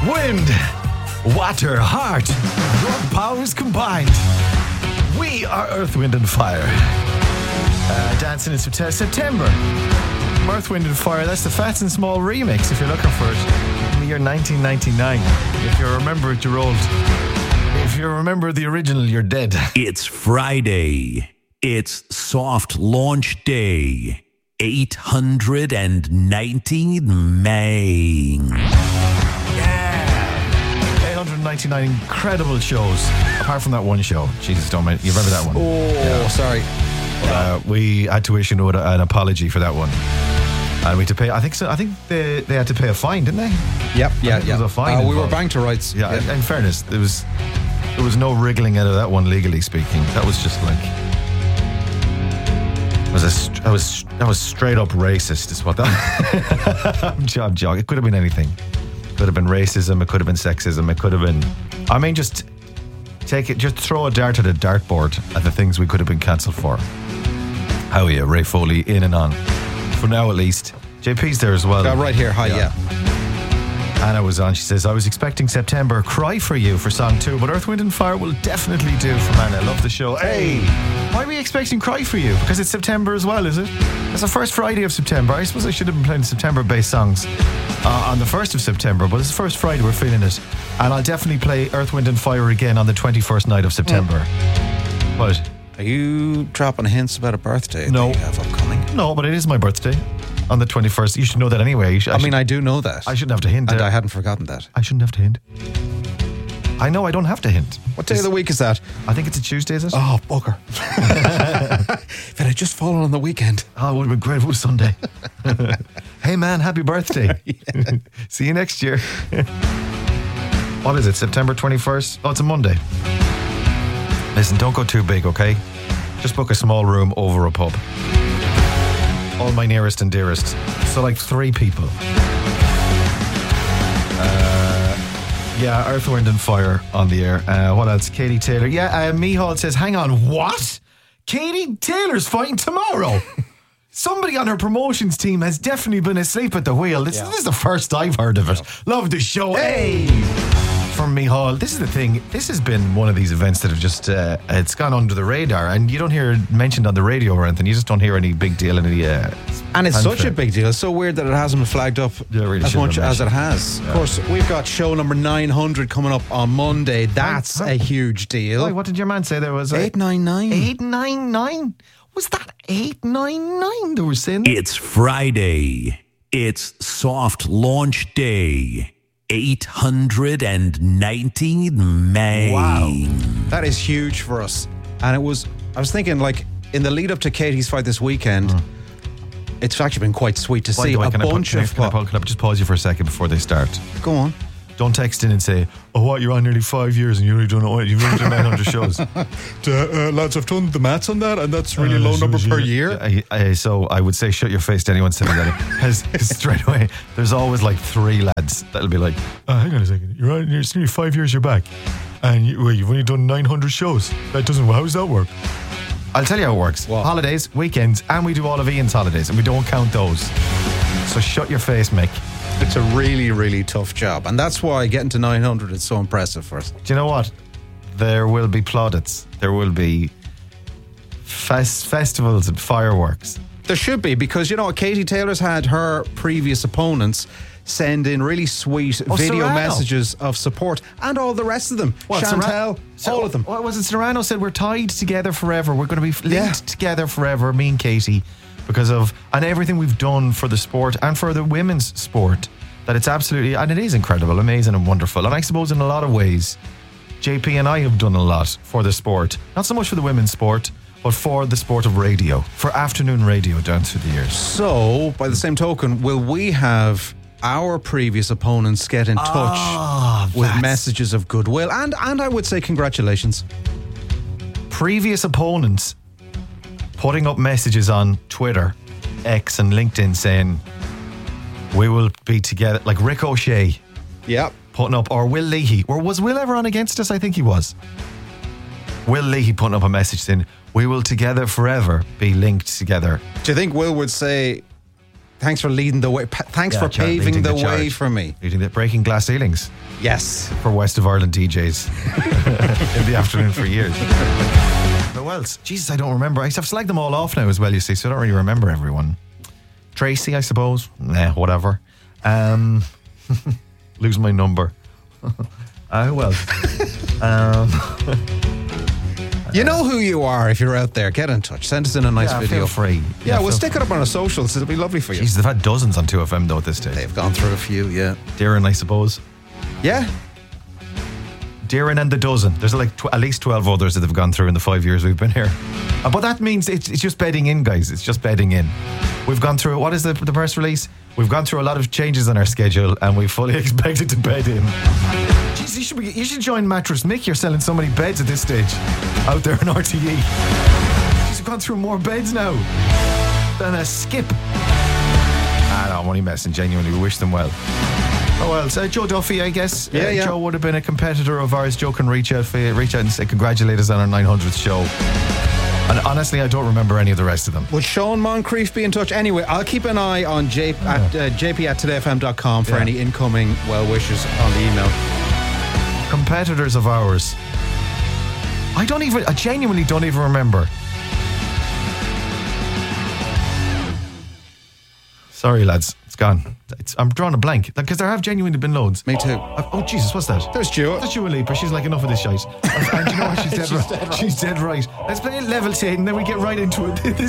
wind, water, heart, your powers combined. We are Earth, Wind and Fire. Dancing in September. Earth, Wind and Fire, that's the Fats and Small remix if you're looking for it. In the year 1999. If you remember it, you're old. If you remember the original, you're dead. It's Friday. It's soft launch day. 819 May. 899 incredible shows. Apart from that one show. Jesus, don't mind. You remember that one? Sorry. We had to issue an apology for that one. And we had to pay, I think they had to pay a fine, didn't they? Yep, It was a fine. we were banked to rights. Yeah, in fairness, there was no wriggling out of that one, legally speaking. That was just like, that was straight up racist, is what that. I'm joking. It could have been anything. It could have been racism. It could have been sexism. It could have been. I mean, just throw a dart at a dartboard at the things we could have been cancelled for. How are you, Ray Foley? In and on. For now, at least. JP's there as well. Right here. Hi, yeah. Anna was on. She says, I was expecting September Cry For You for song 2, but Earth, Wind and Fire will definitely do from Anna. Love the show. Hey! Why are we expecting Cry For You? Because it's September as well, is it? It's the first Friday of September. I suppose I should have been playing September-based songs on the 1st of September, but it's the first Friday, we're feeling it. And I'll definitely play Earth, Wind and Fire again on the 21st night of September. What? Are you dropping hints about a birthday No. that you have upcoming? No, but it is my birthday on the 21st. You should know that anyway. I do know that. I shouldn't have to hint. And I hadn't forgotten that. I shouldn't have to hint. I know I don't have to hint. What day of the week is that? I think it's a Tuesday, is it? Oh, bugger. If it had just fallen on the weekend. Oh, it would have been great if it was Sunday. Hey man, happy birthday. See you next year. What is it, September 21st? Oh, it's a Monday. Listen, don't go too big, okay? Just book a small room over a pub. All my nearest and dearest. So like 3 people. Yeah, Earth, Wind and Fire on the air. What else? Katie Taylor. Yeah, Mihal says, hang on, what? Katie Taylor's fighting tomorrow. Somebody on her promotions team has definitely been asleep at the wheel. This is the first I've heard of it. Love the show. Hey! From Mihal. This is the thing. This has been one of these events that have just, it's gone under the radar and you don't hear it mentioned on the radio or anything. You just don't hear any big deal. And it's such a big deal. It's so weird that it hasn't been flagged up really as much as it has. Yeah. Of course, we've got show number 900 coming up on Monday. That's a huge deal. Wait, what did your man say there was? 899. 899? Was that 899 they were saying? It's Friday. It's soft launch day. 819 May. Wow. That is huge for us. And I was thinking, like, in the lead up to Katie's fight this weekend, it's actually been quite sweet to see a bunch of... Can I just pause you for a second before they start? Go on. Don't text in and say, oh, what, you're on nearly 5 years and you've only done 900 shows. Lads, I've done the maths on that and that's really low number per year. So I would say shut your face to anyone saying that. Because straight away, there's always like 3 lads that'll be like, hang on a second, you're nearly 5 years you're back and you've only done 900 shows. How does that work? I'll tell you how it works. What? Holidays, weekends, and we do all of Ian's holidays and we don't count those. So shut your face, Mick. It's a really, really tough job. And that's why getting to 900 is so impressive for us. Do you know what? There will be plaudits. There will be festivals and fireworks. There should be, because, you know, Katie Taylor's had her previous opponents send in really sweet video messages of support and all the rest of them. Chantel, all of them. What was it? Serrano said we're tied together forever. We're going to be linked together forever, me and Katie. Because of, and everything we've done for the sport and for the women's sport, that it's absolutely, and it is incredible, amazing and wonderful. And I suppose in a lot of ways, JP and I have done a lot for the sport. Not so much for the women's sport, but for the sport of radio, for afternoon radio down through the years. So, by the same token, will we have our previous opponents get in touch with messages of goodwill and I would say congratulations? Previous opponents putting up messages on Twitter, X and LinkedIn saying, we will be together, like Rick O'Shea. Yeah. Putting up, or Will Leahy. Or was Will ever on against us? I think he was. Will Leahy putting up a message saying, we will together forever be linked together. Do you think Will would say, Thanks for leading the way. Thanks for paving the way for me. Breaking glass ceilings. Yes. For West of Ireland DJs in the afternoon for years. Who else? Jesus, I don't remember. I've slagged them all off now as well, you see, so I don't really remember everyone. Tracy, I suppose. Whatever. Lose my number. Who else? You know who you are if you're out there. Get in touch. Send us in a nice video. Feel free. Yeah, we'll stick it up on our socials. It'll be lovely for you. Jesus, they've had dozens on 2FM though at this stage. They've gone through a few, yeah. Darren, I suppose. Yeah. Darren and the dozen. There's like at least 12 others that have gone through in the 5 years we've been here. But that means it's just bedding in, guys. It's just bedding in. We've gone through, what is the press release? We've gone through a lot of changes in our schedule and we fully expected to bed in. Jeez, you should join Mattress Mick. You're selling so many beds at this stage out there in RTE. Jeez, we've gone through more beds now than a skip. I'm only messing. Genuinely, we wish them well. Oh well, so Joe Duffy, I guess. Yeah. Joe would have been a competitor of ours. Joe can reach out and say congratulate us on our 900th show. And honestly, I don't remember any of the rest of them. Would Sean Moncrief be in touch? Anyway, I'll keep an eye on jp@todayfm.com for any incoming well wishes on the email. Competitors of ours. I genuinely don't even remember. Sorry, lads. It's gone. I'm drawing a blank. Because there have genuinely been loads. Me too. Oh, Jesus, what's that? There's Stuart. That's Dua Lipa. She's like, enough of this shite. And you know what? She's dead right. She's dead right. Let's play Levitate and then we get right into it. This